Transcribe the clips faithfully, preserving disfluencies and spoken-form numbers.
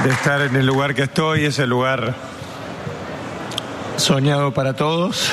de estar en el lugar que estoy, es el lugar soñado para todos.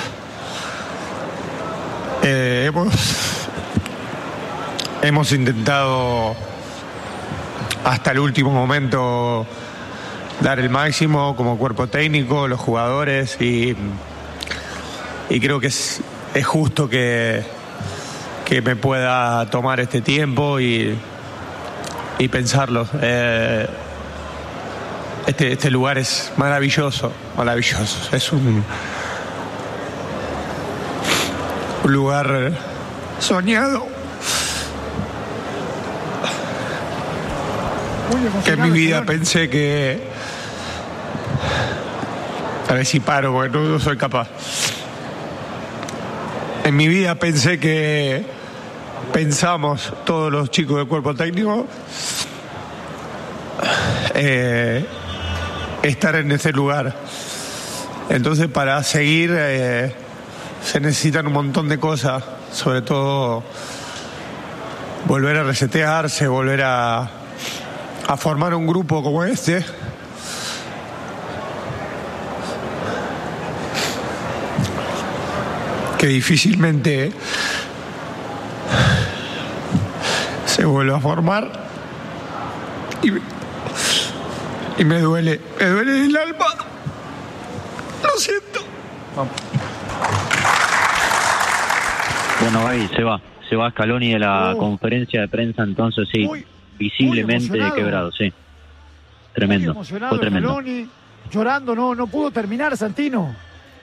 Eh, hemos, hemos intentado hasta el último momento dar el máximo como cuerpo técnico, los jugadores, y, y creo que es, es justo que, que me pueda tomar este tiempo y, y pensarlo. Eh, este, este lugar es maravilloso, maravilloso. Es un, un lugar soñado. Que en mi vida señor. pensé que... A ver si paro, porque no, no soy capaz. En mi vida pensé que... Pensamos todos los chicos del cuerpo técnico eh, estar en ese lugar. Entonces, para seguir eh, se necesitan un montón de cosas, sobre todo volver a resetearse, volver a a formar un grupo como este, que difícilmente se vuelve a formar, y, y me duele, me duele el alma, lo siento. Bueno, ahí se va, se va Scaloni de la oh. conferencia de prensa, entonces sí. Uy. Visiblemente quebrado, sí. Tremendo. Fue tremendo. Scaloni, llorando, no, no pudo terminar, Santino.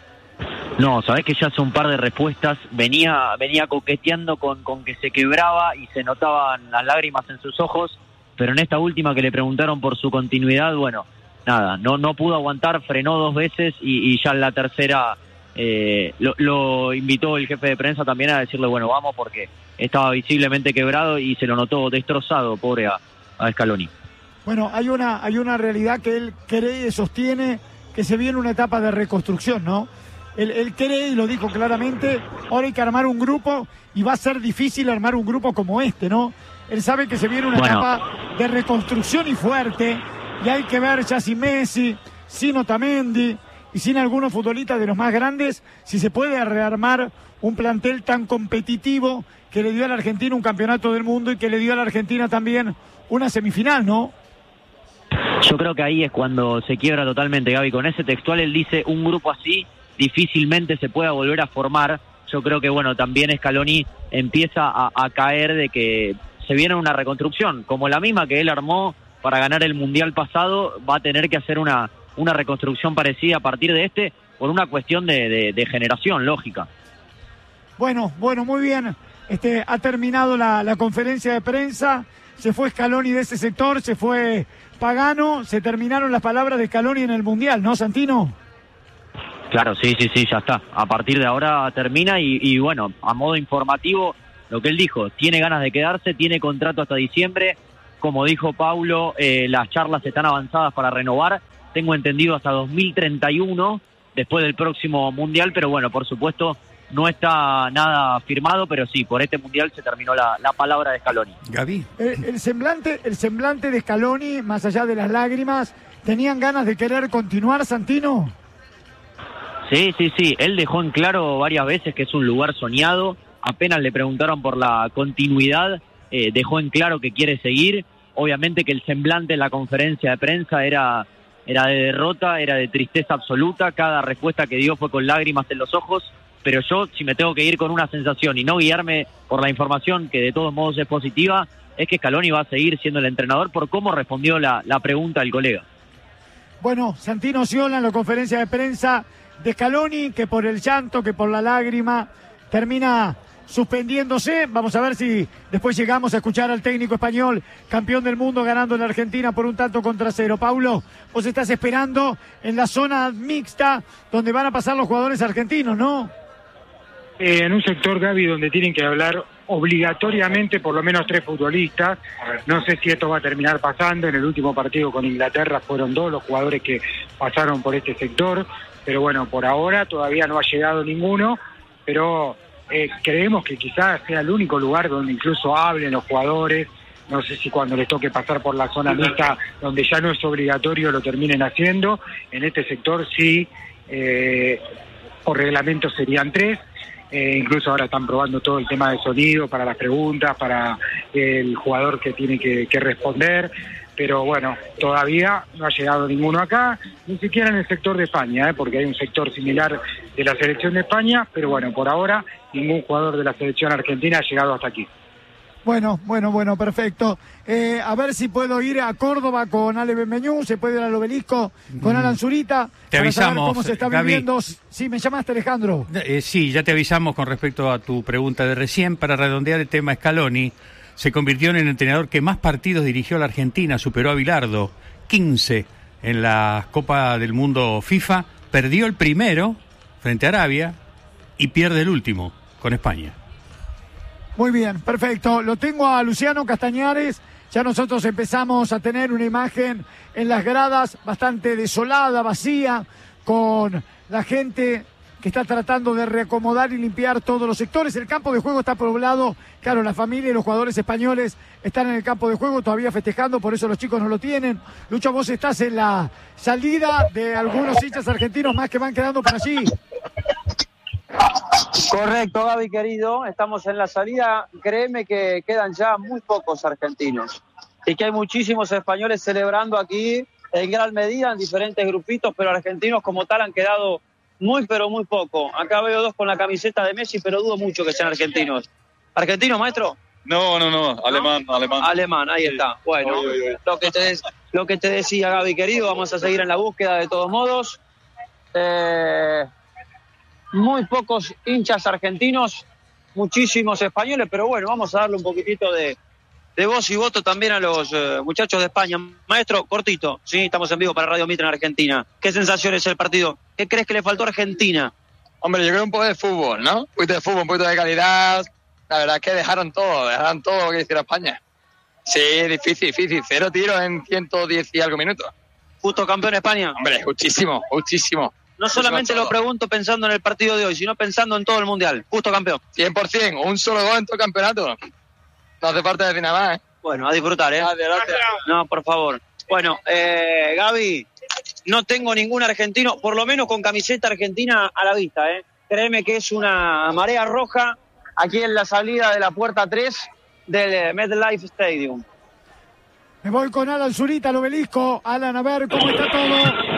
No, sabés que ya hace un par de respuestas venía venía coqueteando con, con que se quebraba y se notaban las lágrimas en sus ojos, pero en esta última que le preguntaron por su continuidad, bueno, nada, no no pudo aguantar, frenó dos veces y, y ya en la tercera eh, lo, lo invitó el jefe de prensa también a decirle, bueno, vamos, porque estaba visiblemente quebrado y se lo notó destrozado, pobre a, a Scaloni. Bueno, hay una hay una realidad que él cree y sostiene, que se viene una etapa de reconstrucción, ¿no? Él, él cree, y lo dijo claramente, ahora hay que armar un grupo, y va a ser difícil armar un grupo como este, ¿no? Él sabe que se viene una bueno. etapa de reconstrucción y fuerte, y hay que ver ya sin Messi, sin Otamendi, y sin algunos futbolistas de los más grandes, si se puede rearmar un plantel tan competitivo que le dio a la Argentina un campeonato del mundo y que le dio a la Argentina también una semifinal, ¿no? Yo creo que ahí es cuando se quiebra totalmente, Gaby. Con ese textual él dice, un grupo así difícilmente se pueda volver a formar. Yo creo que, bueno, también Scaloni empieza a, a caer de que se viene una reconstrucción, como la misma que él armó para ganar el Mundial pasado, va a tener que hacer una, una reconstrucción parecida a partir de este, por una cuestión de, de, de generación, lógica. Bueno, bueno, muy bien. Este, ha terminado la, la conferencia de prensa, se fue Scaloni de ese sector, se fue Pagano, se terminaron las palabras de Scaloni en el Mundial, ¿no, Santino? Claro, sí, sí, sí, ya está. A partir de ahora termina y, y bueno, a modo informativo, lo que él dijo, tiene ganas de quedarse, tiene contrato hasta diciembre. Como dijo Paulo, eh, las charlas están avanzadas para renovar, tengo entendido hasta dos mil treinta y uno, después del próximo Mundial, pero bueno, por supuesto, no está nada firmado, pero sí, por este Mundial se terminó la, la palabra de Scaloni. Gaby. El, el, semblante, el semblante de Scaloni, más allá de las lágrimas, ¿tenían ganas de querer continuar, Santino? Sí, sí, sí, él dejó en claro varias veces que es un lugar soñado, apenas le preguntaron por la continuidad, eh, dejó en claro que quiere seguir, obviamente que el semblante en la conferencia de prensa era, era de derrota, era de tristeza absoluta, cada respuesta que dio fue con lágrimas en los ojos, pero yo, si me tengo que ir con una sensación y no guiarme por la información, que de todos modos es positiva, es que Scaloni va a seguir siendo el entrenador por cómo respondió la, la pregunta del colega. Bueno, Santino Sciola en la conferencia de prensa de Scaloni, que por el llanto, que por la lágrima, termina suspendiéndose. Vamos a ver si después llegamos a escuchar al técnico español, campeón del mundo, ganando en la Argentina por un tanto contra cero. Paulo, vos estás esperando en la zona mixta, donde van a pasar los jugadores argentinos, ¿no? Eh, en un sector, Gaby, donde tienen que hablar obligatoriamente por lo menos tres futbolistas. No sé si esto va a terminar pasando. En el último partido con Inglaterra fueron dos los jugadores que pasaron por este sector, pero bueno, por ahora todavía no ha llegado ninguno, pero eh, creemos que quizás sea el único lugar donde incluso hablen los jugadores no sé si cuando les toque pasar por la zona mixta, donde ya no es obligatorio, lo terminen haciendo. En este sector sí, eh, por reglamento serían tres. Eh, incluso ahora están probando todo el tema de sonido para las preguntas, para el jugador que tiene que, que responder, pero bueno, todavía no ha llegado ninguno acá, ni siquiera en el sector de España, ¿eh? Porque hay un sector similar de la selección de España, pero bueno, por ahora ningún jugador de la selección argentina ha llegado hasta aquí. Bueno, bueno, bueno, perfecto. Eh, a ver si puedo ir a Córdoba con Ale Benmeñú, se puede ir al Obelisco con Alan Zurita. Te para avisamos, saber cómo se está Gaby. viviendo. Sí, me llamaste, Alejandro. Eh, sí, ya te avisamos con respecto a tu pregunta de recién. Para redondear el tema, Scaloni se convirtió en el entrenador que más partidos dirigió a la Argentina, superó a Bilardo, quince en la Copa del Mundo FIFA, perdió el primero frente a Arabia y pierde el último con España. Muy bien, perfecto. Lo tengo a Luciano Castañares. Ya nosotros empezamos a tener una imagen en las gradas bastante desolada, vacía, con la gente que está tratando de reacomodar y limpiar todos los sectores. El campo de juego está poblado. Claro, la familia y los jugadores españoles están en el campo de juego todavía festejando, por eso los chicos no lo tienen. Lucho, vos estás en la salida de algunos hinchas argentinos más que van quedando por allí. Correcto, Gaby querido, estamos en la salida. Créeme que quedan ya muy pocos argentinos y que hay muchísimos españoles celebrando aquí en gran medida en diferentes grupitos, pero argentinos como tal han quedado muy pero muy poco. Acá veo dos con la camiseta de Messi, pero dudo mucho que sean argentinos. ¿Argentino, maestro? No, no, no, alemán, ¿no? alemán. Alemán, ahí sí. está. Bueno, oye, oye. Lo, que te, lo que te decía, Gaby querido, vamos a seguir en la búsqueda de todos modos. Eh... Muy pocos hinchas argentinos, muchísimos españoles, pero bueno, vamos a darle un poquitito de, de voz y voto también a los eh, muchachos de España. Maestro, cortito, sí, estamos en vivo para Radio Mitre en Argentina. ¿Qué sensación es el partido? ¿Qué crees que le faltó a Argentina? Hombre, yo creo un poco de fútbol, ¿no? Un poquito de fútbol, un poquito de calidad. La verdad es que dejaron todo, dejaron todo lo que hiciera España. Sí, difícil, difícil. Cero tiros en ciento diez y algo minutos. ¿Justo campeón España? Hombre, muchísimo, muchísimo. No solamente lo pregunto pensando en el partido de hoy, sino pensando en todo el Mundial. Justo campeón. cien por ciento, un solo gol en todo el campeonato. No hace falta decir nada más, ¿eh? Bueno, a disfrutar, ¿eh? Gracias, gracias. No, por favor. Bueno, eh, Gaby, no tengo ningún argentino, por lo menos con camiseta argentina a la vista, ¿eh? Créeme que es una marea roja aquí en la salida de la puerta tres del MetLife Stadium. Me voy con Alan Zurita al Obelisco. Alan, a ver cómo está todo.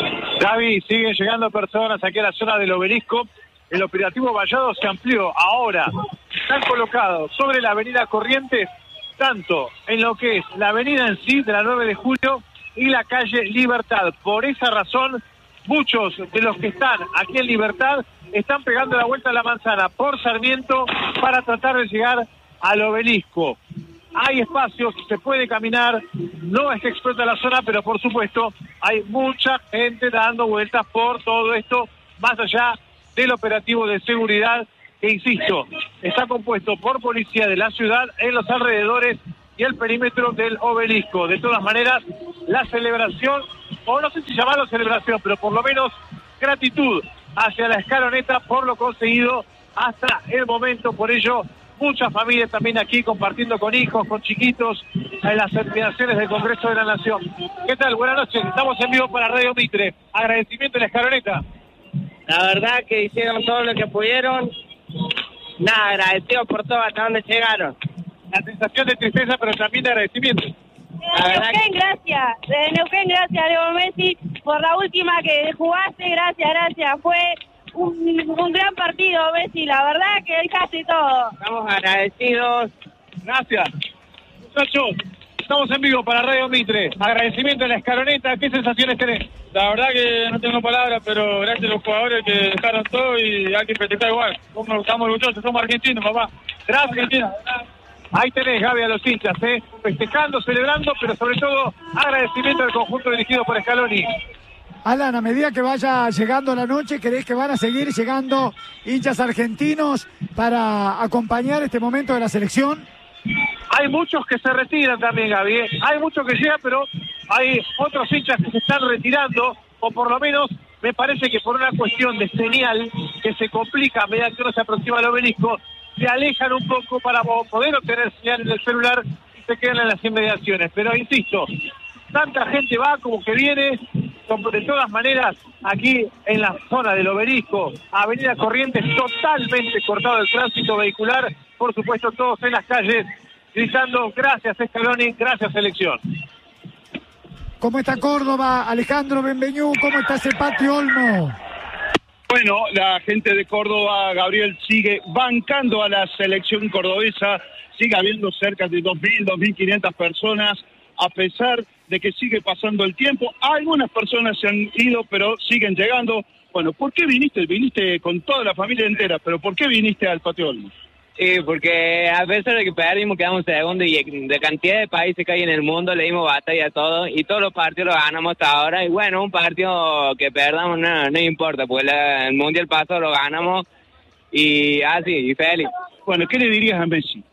Gaby, siguen llegando personas aquí a la zona del Obelisco. El operativo Vallado se amplió. Ahora están colocados sobre la avenida Corrientes, tanto en lo que es la avenida en sí de la nueve de julio y la calle Libertad. Por esa razón, muchos de los que están aquí en Libertad están pegando la vuelta a la manzana por Sarmiento para tratar de llegar al Obelisco. Hay espacios, se puede caminar, no es que explota la zona, pero por supuesto hay mucha gente dando vueltas por todo esto, más allá del operativo de seguridad, que insisto, está compuesto por policía de la ciudad en los alrededores y el perímetro del Obelisco. De todas maneras, la celebración, o no sé si llamarlo celebración, pero por lo menos gratitud hacia la escaloneta por lo conseguido hasta el momento. Por ello, muchas familias también aquí compartiendo con hijos, con chiquitos, en las terminaciones del Congreso de la Nación. ¿Qué tal? Buenas noches. Estamos en vivo para Radio Mitre. Agradecimiento a la escaloneta. La verdad que hicieron todo lo que pudieron. Nada, agradecidos por todo hasta donde llegaron. La sensación de tristeza, pero también de agradecimiento. La verdad Neuquén, que... gracias. De Neuquén, gracias, Leo Messi, por la última que jugaste. Gracias, gracias. Fue un, un gran partido, Messi. La verdad que dejaste todo. Estamos agradecidos. Gracias. Muchachos, estamos en vivo para Radio Mitre. Agradecimiento a la escaloneta. ¿Qué sensaciones tenés? La verdad que no tengo palabras, pero gracias a los jugadores que dejaron todo y hay que festejar igual. Somos, estamos orgullosos, somos argentinos, papá. Gracias, Argentina. Ahí tenés, Gaby, a los hinchas, ¿eh? Festejando, celebrando, pero sobre todo agradecimiento al conjunto dirigido por Scaloni. Alan, a medida que vaya llegando la noche, ¿creés que van a seguir llegando hinchas argentinos para acompañar este momento de la selección? Hay muchos que se retiran también, Gaby, ¿eh? Hay muchos que llegan, pero hay otros hinchas que se están retirando, o por lo menos me parece que por una cuestión de señal que se complica a medida que uno se aproxima al Obelisco, se alejan un poco para poder obtener señal en el celular y se quedan en las inmediaciones. Pero insisto, tanta gente va como que viene. De todas maneras, aquí en la zona del Obelisco, Avenida Corrientes, totalmente cortado el tránsito vehicular. Por supuesto, todos en las calles gritando gracias Scaloni, gracias selección. ¿Cómo está Córdoba? Alejandro Benveñú, ¿cómo está ese Patio Olmo? Bueno, la gente de Córdoba, Gabriel, sigue bancando a la selección cordobesa. Sigue habiendo cerca de dos mil, dos mil quinientas personas, a pesar de que sigue pasando el tiempo. Algunas personas se han ido, pero siguen llegando. Bueno, ¿por qué viniste? Viniste con toda la familia entera, pero ¿por qué viniste al Patio Olmos? Sí, porque a pesar de que perdimos, quedamos segundos y de cantidad de países que hay en el mundo, le dimos batalla a todos y todos los partidos los ganamos hasta ahora. Y bueno, un partido que perdamos no, no importa, porque la, el Mundial pasado lo ganamos y así, y feliz. Bueno, ¿qué le dirías a Messi?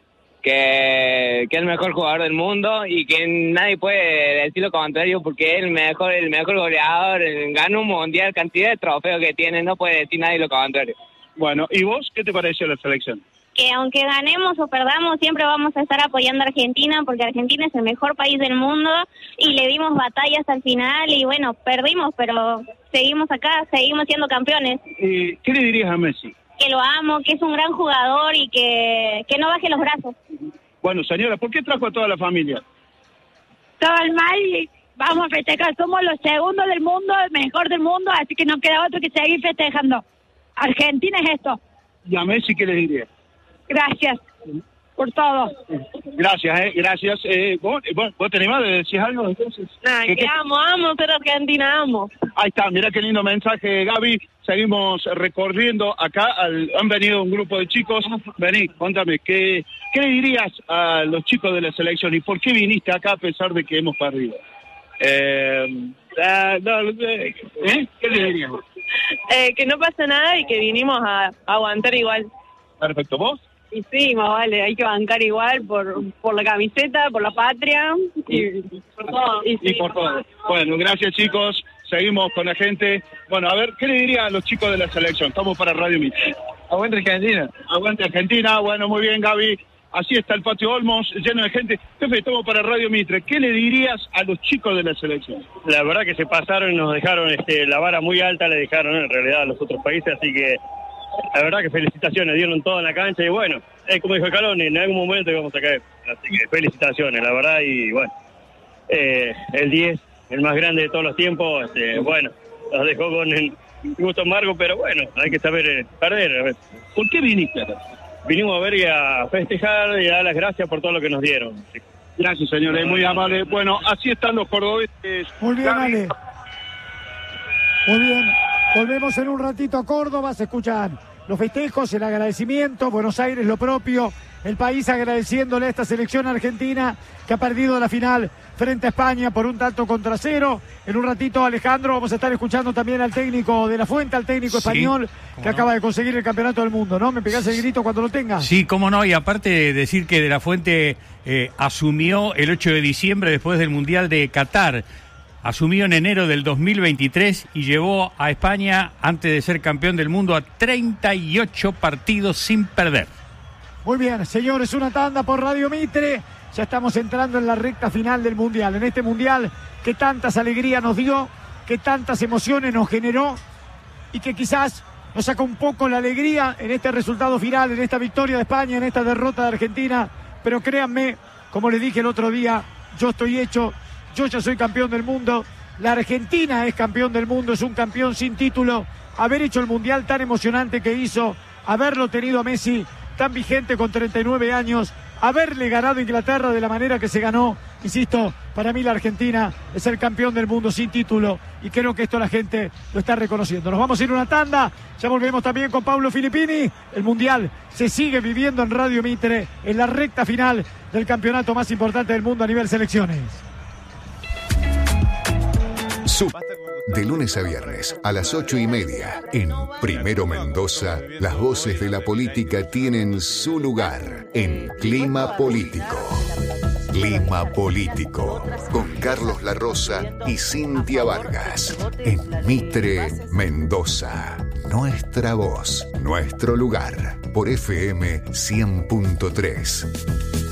Que, que es el mejor jugador del mundo y que nadie puede decir lo contrario porque es el mejor, el mejor goleador, gana un Mundial, cantidad de trofeos que tiene, no puede decir nadie lo contrario. Bueno, ¿y vos qué te pareció la selección? Que aunque ganemos o perdamos, siempre vamos a estar apoyando a Argentina, porque Argentina es el mejor país del mundo y le dimos batallas al final y bueno, perdimos, pero seguimos acá, seguimos siendo campeones. Eh, ¿Qué le dirías a Messi? Que lo amo, que es un gran jugador y que, que no baje los brazos. Bueno, señora, ¿por qué trajo a toda la familia? Todo el mal y vamos a festejar, somos los segundos del mundo, el mejor del mundo, así que no queda otro que seguir festejando. Argentina es esto. ¿Y a Messi qué le dirías? Gracias por todo. Gracias, eh, gracias. Eh, ¿vos, vos, ¿Vos te animás de decir algo entonces? Nah, que, que amo, amo ser Argentina, amo. Ahí está, mirá qué lindo mensaje, Gaby. Seguimos recorriendo acá, al, han venido un grupo de chicos. Vení, contame, ¿qué, ¿qué le dirías a los chicos de la selección y por qué viniste acá a pesar de que hemos perdido? Eh, uh, no, eh, ¿Eh? ¿Qué le dirías? Eh, que no pasa nada y que vinimos a aguantar igual. Perfecto, ¿vos? Y sí, más vale, hay que bancar igual por por la camiseta, por la patria y, y por todo. Y, sí. y por todo. Bueno, gracias chicos, seguimos con la gente. Bueno, a ver, ¿qué le diría a los chicos de la selección? Estamos para Radio Mitre. Aguante Argentina. Aguante Argentina, bueno, muy bien Gaby. Así está el Patio Olmos, lleno de gente. Jefe, estamos para Radio Mitre. ¿Qué le dirías a los chicos de la selección? La verdad que se pasaron y nos dejaron este, la vara muy alta, le dejaron en realidad a los otros países, así que la verdad que felicitaciones, dieron todo en la cancha y bueno, es como dijo Scaloni, en algún momento íbamos a caer, así que felicitaciones, la verdad, y bueno, eh, el diez, el más grande de todos los tiempos, este, bueno, nos dejó con el gusto amargo, pero bueno, hay que saber eh, perder. A ver. ¿Por qué viniste acá? Vinimos a ver y a festejar y a dar las gracias por todo lo que nos dieron. Sí. Gracias, señores, muy amable. Bueno, así están los cordobeses. Muy bien, Ale. Muy bien. Volvemos en un ratito a Córdoba, se escuchan los festejos, el agradecimiento, Buenos Aires lo propio, el país agradeciéndole a esta selección argentina que ha perdido la final frente a España por un tanto contra cero. En un ratito, Alejandro, vamos a estar escuchando también al técnico de La Fuente, al técnico sí, español que no. acaba de conseguir el campeonato del mundo, ¿no? ¿Me pegás el grito cuando lo tengas? Sí, cómo no, y aparte de decir que de La Fuente eh, asumió el ocho de diciembre después del Mundial de Qatar. Asumió en enero del dos mil veintitrés y llevó a España, antes de ser campeón del mundo, a treinta y ocho partidos sin perder. Muy bien, señores, una tanda por Radio Mitre. Ya estamos entrando en la recta final del Mundial. En este Mundial que tantas alegrías nos dio, que tantas emociones nos generó y que quizás nos saca un poco la alegría en este resultado final, en esta victoria de España, en esta derrota de Argentina. Pero créanme, como les dije el otro día, yo estoy hecho... Yo ya soy campeón del mundo, la Argentina es campeón del mundo, es un campeón sin título. Haber hecho el Mundial tan emocionante que hizo, haberlo tenido a Messi tan vigente con treinta y nueve años, haberle ganado a Inglaterra de la manera que se ganó, insisto, para mí la Argentina es el campeón del mundo sin título y creo que esto la gente lo está reconociendo. Nos vamos a ir a una tanda, ya volvemos también con Paulo Filippini. El Mundial se sigue viviendo en Radio Mitre en la recta final del campeonato más importante del mundo a nivel selecciones. De lunes a viernes a las ocho y media en Primero Mendoza, las voces de la política tienen su lugar en Clima Político. Clima Político con Carlos La Rosa y Cintia Vargas en Mitre Mendoza. Nuestra voz, nuestro lugar por F M cien punto tres.